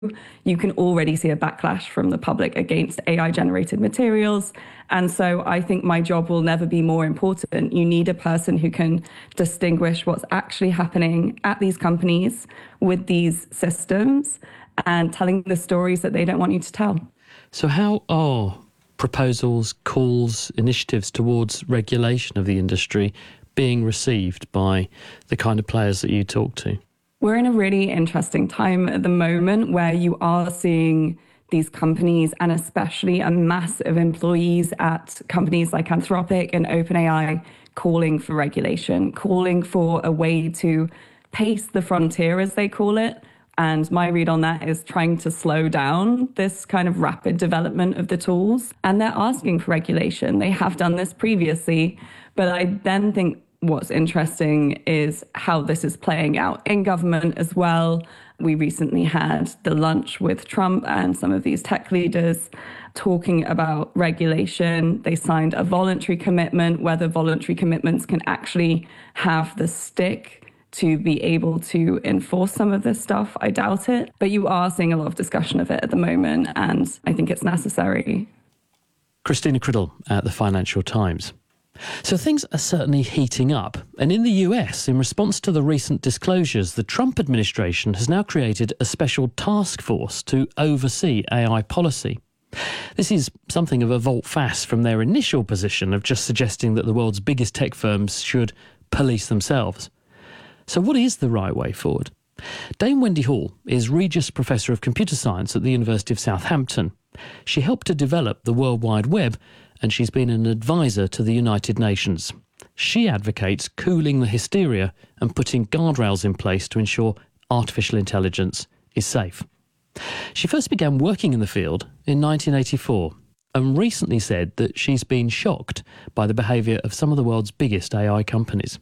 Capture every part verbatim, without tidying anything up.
You can already see a backlash from the public against A I-generated materials. And so I think my job will never be more important. You need a person who can distinguish what's actually happening at these companies with these systems and telling the stories that they don't want you to tell. So how are proposals, calls, initiatives towards regulation of the industry being received by the kind of players that you talk to? We're in a really interesting time at the moment where you are seeing these companies, and especially a mass of employees at companies like Anthropic and OpenAI, calling for regulation, calling for a way to pace the frontier, as they call it. And my read on that is trying to slow down this kind of rapid development of the tools. And they're asking for regulation. They have done this previously. But I then think what's interesting is how this is playing out in government as well. We recently had the lunch with Trump and some of these tech leaders talking about regulation. They signed a voluntary commitment. Whether voluntary commitments can actually have the stick to be able to enforce some of this stuff, I doubt it. But you are seeing a lot of discussion of it at the moment, and I think it's necessary. Christina Criddle at the Financial Times. So things are certainly heating up. And in the U S, in response to the recent disclosures, the Trump administration has now created a special task force to oversee A I policy. This is something of a volte-face from their initial position of just suggesting that the world's biggest tech firms should police themselves. So what is the right way forward? Dame Wendy Hall is Regius Professor of Computer Science at the University of Southampton. She helped to develop the World Wide Web, and she's been an advisor to the United Nations. She advocates cooling the hysteria and putting guardrails in place to ensure artificial intelligence is safe. She first began working in the field in nineteen eighty-four and recently said that she's been shocked by the behaviour of some of the world's biggest A I companies.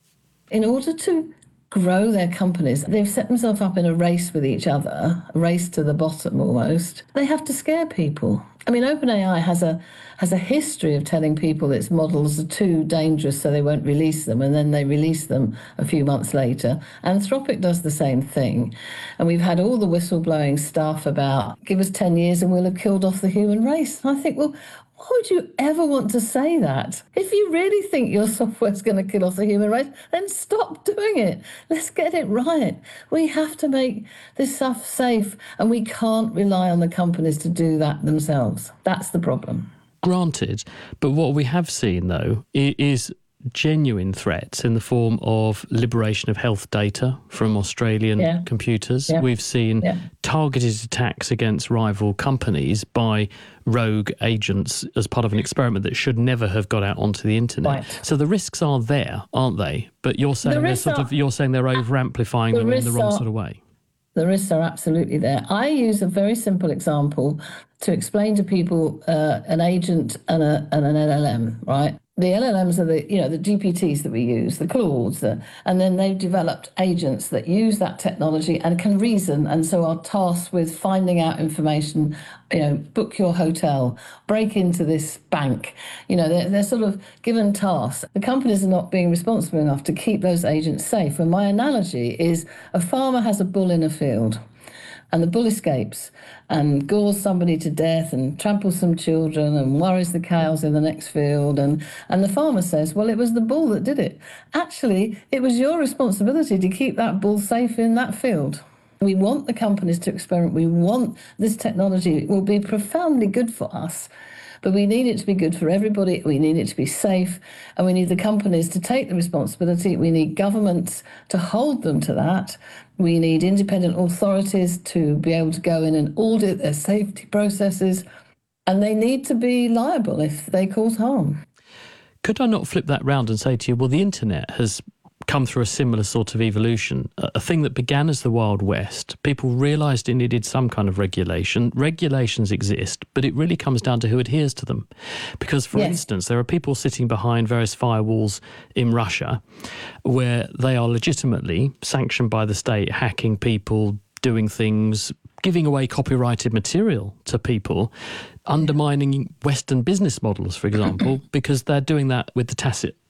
In order to grow their companies, they've set themselves up in a race with each other, a race to the bottom almost. They have to scare people. I mean, OpenAI has a has a history of telling people its models are too dangerous, so they won't release them, and then they release them a few months later. Anthropic does the same thing. And we've had all the whistleblowing stuff about, give us ten years and we'll have killed off the human race. And I think, well, why would you ever want to say that? If you really think your software's going to kill off the human race, then stop doing it. Let's get it right. We have to make this stuff safe, and we can't rely on the companies to do that themselves. That's the problem. Granted, but what we have seen, though, is genuine threats in the form of liberation of health data from Australian yeah. computers. Yeah. We've seen yeah. targeted attacks against rival companies by rogue agents as part of an experiment that should never have got out onto the internet. Right. So the risks are there, aren't they? But you're saying the they're sort are, of you're saying they're over amplifying the them in the wrong are, sort of way. The risks are absolutely there. I use a very simple example to explain to people uh, an agent and, a, and an L L M, right? The L L Ms are the, you know, the G P Ts that we use, the Claudes, the, and then they've developed agents that use that technology and can reason, and so are tasked with finding out information, you know, book your hotel, break into this bank. You know, they're, they're sort of given tasks. The companies are not being responsible enough to keep those agents safe. And my analogy is a farmer has a bull in a field, and the bull escapes and gores somebody to death and tramples some children and worries the cows in the next field. And, and the farmer says, well, it was the bull that did it. Actually, it was your responsibility to keep that bull safe in that field. We want the companies to experiment. We want this technology. It will be profoundly good for us. But we need it to be good for everybody. We need it to be safe. And we need the companies to take the responsibility. We need governments to hold them to that. We need independent authorities to be able to go in and audit their safety processes. And they need to be liable if they cause harm. Could I not flip that round and say to you, well, the internet has come through a similar sort of evolution, a thing that began as the Wild West. People realised it needed some kind of regulation. Regulations exist, but it really comes down to who adheres to them. Because, for yes. instance, there are people sitting behind various firewalls in Russia where they are legitimately sanctioned by the state, hacking people, doing things, giving away copyrighted material to people, undermining Western business models, for example, because they're doing that with the tacit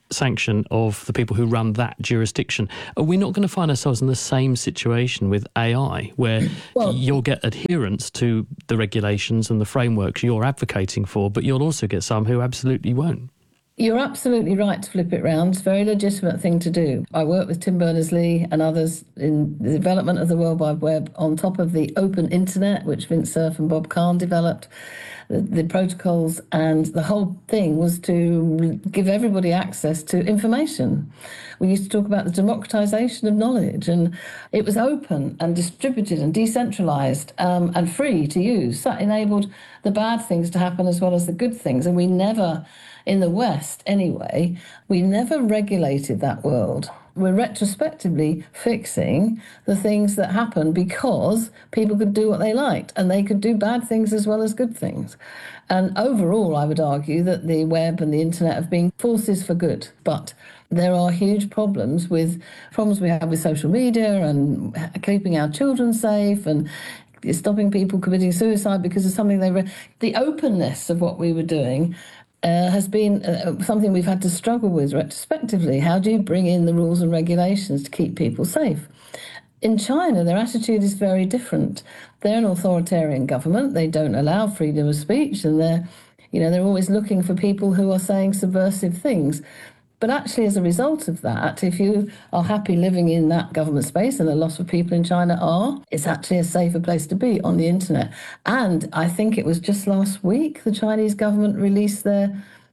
sanction of the people who run that jurisdiction. Are we not going to find ourselves in the same situation with A I, where well, you'll get adherence to the regulations and the frameworks you're advocating for, but you'll also get some who absolutely won't? You're absolutely right to flip it round. It's a very legitimate thing to do. I work with Tim Berners-Lee and others in the development of the World Wide Web on top of the open internet, which Vint Cerf and Bob Kahn developed. The, the protocols and the whole thing was to give everybody access to information. We used to talk about the democratization of knowledge, and it was open and distributed and decentralized um, and free to use. That enabled the bad things to happen as well as the good things. And we never, in the West anyway, we never regulated that world. We're retrospectively fixing the things that happened because people could do what they liked, and they could do bad things as well as good things. And overall, I would argue that the web and the internet have been forces for good. But there are huge problems with problems we have with social media and keeping our children safe and stopping people committing suicide because of something they read. The openness of what we were doing Uh, has been uh, something we've had to struggle with retrospectively. How do you bring in the rules and regulations to keep people safe? In China, their attitude is very different. They're an authoritarian government. They don't allow freedom of speech, and they're, you know, they're always looking for people who are saying subversive things. But actually, as a result of that, if you are happy living in that government space, and a lot of people in China are, it's actually a safer place to be on the internet. And I think it was just last week the Chinese government released their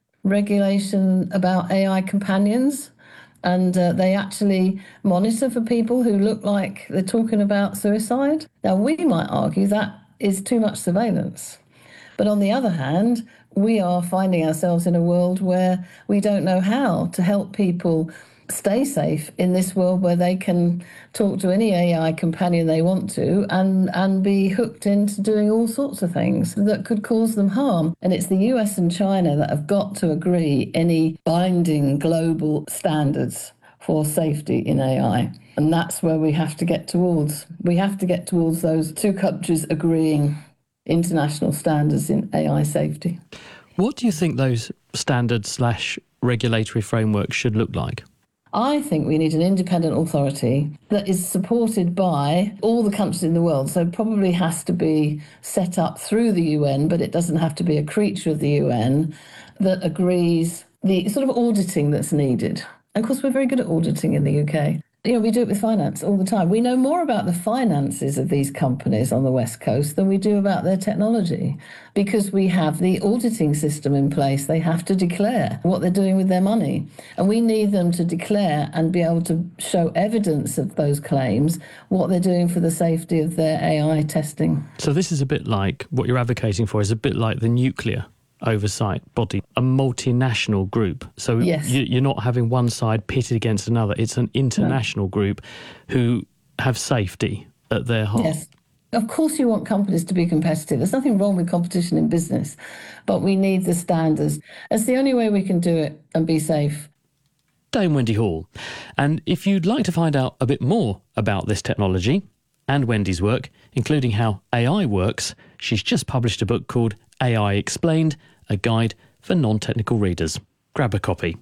regulation about A I companions. And uh, they actually monitor for people who look like they're talking about suicide. Now, we might argue that is too much surveillance. But on the other hand, we are finding ourselves in a world where we don't know how to help people stay safe in this world where they can talk to any A I companion they want to and, and be hooked into doing all sorts of things that could cause them harm. And it's the U S and China that have got to agree any binding global standards for safety in A I. And that's where we have to get towards. We have to get towards those two countries agreeing international standards in A I safety. What do you think those standards slash regulatory frameworks should look like? I think we need an independent authority that is supported by all the countries in the world. So it probably has to be set up through the U N, but it doesn't have to be a creature of the U N, that agrees the sort of auditing that's needed. And of course, we're very good at auditing in the U K. You know, we do it with finance all the time. We know more about the finances of these companies on the West Coast than we do about their technology because we have the auditing system in place. They have to declare what they're doing with their money. And we need them to declare and be able to show evidence of those claims, what they're doing for the safety of their A I testing. So this is a bit like, what you're advocating for is a bit like the nuclear oversight body, a multinational group. So yes. You're not having one side pitted against another. It's an international no. group who have safety at their heart. Yes. Of course you want companies to be competitive. There's nothing wrong with competition in business, but we need the standards. It's the only way we can do it and be safe. Dame Wendy Hall. And if you'd like to find out a bit more about this technology and Wendy's work, including how A I works, she's just published a book called A I Explained, a guide for non-technical readers. Grab a copy.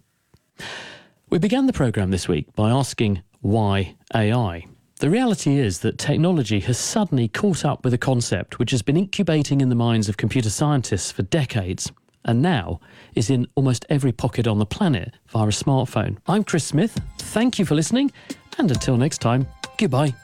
We began the programme this week by asking why A I. The reality is that technology has suddenly caught up with a concept which has been incubating in the minds of computer scientists for decades and now is in almost every pocket on the planet via a smartphone. I'm Chris Smith. Thank you for listening, and until next time, goodbye.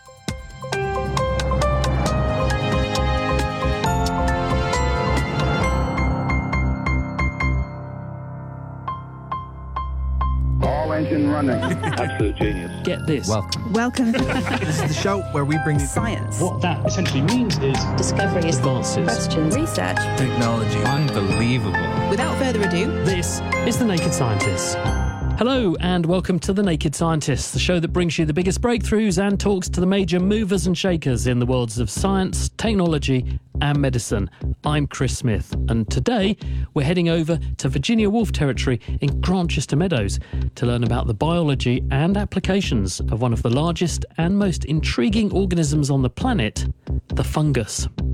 Engine running. Absolute genius. Get this. Welcome. Welcome. This is the show where we bring you science. What that essentially means is discoveries, advances, questions, research, technology. Unbelievable. Without further ado, this is The Naked Scientists. Hello and welcome to The Naked Scientists, the show that brings you the biggest breakthroughs and talks to the major movers and shakers in the worlds of science, technology and medicine. I'm Chris Smith, and today we're heading over to Virginia Woolf territory in Grantchester Meadows to learn about the biology and applications of one of the largest and most intriguing organisms on the planet, the fungus.